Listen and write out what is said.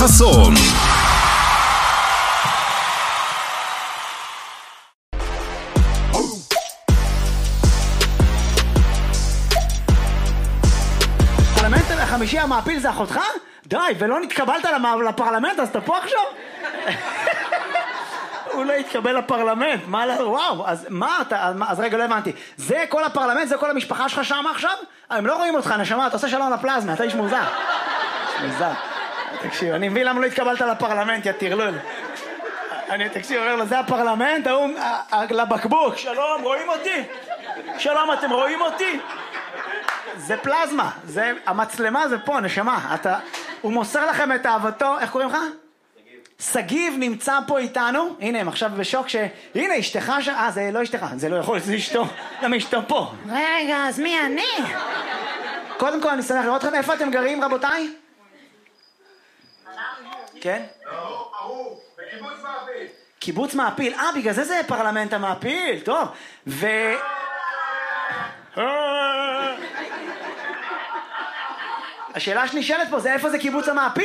חסון. פרלמנט החמישי המעפיל זה אחותך? די, ולא נתקבלת לפרלמנט, אז אתה פה עכשיו? הוא לא התקבל לפרלמנט, וואו, אז מה אתה, אז רגע, לא הבנתי. זה כל הפרלמנט, זה כל המשפחה שלך שם עכשיו? הם לא רואים אותך, נשמה, אתה עושה שלום לפלזמה, אתה איש מוזר. מוזר. תקשיב, אני מבין למה לא התקבלת לפרלמנט, יא תרלול. תקשיב, אומר לו, זה הפרלמנט, לבקבוק, שלום, רואים אותי? שלום, אתם רואים אותי? זה פלזמה, זה, המצלמה זה פה, נשמה, הוא מוסר לכם את אהבתו, איך קוראים לך? סגיב נמצא פה איתנו, הנה הם עכשיו בשוק הנה אשתך זה לא אשתך, זה לא יכול, זה אשתו, גם אשתו פה. רגע, אז מי אני? קודם כל אני שמח לראות אתכם, איפה אתם גרים רבותיי? כן? בקיבוץ מעפיל. קיבוץ מעפיל, בגלל זה פרלמנט המעפיל, טוב, השאלה שנשאלת פה זה איפה זה קיבוץ המעפיל?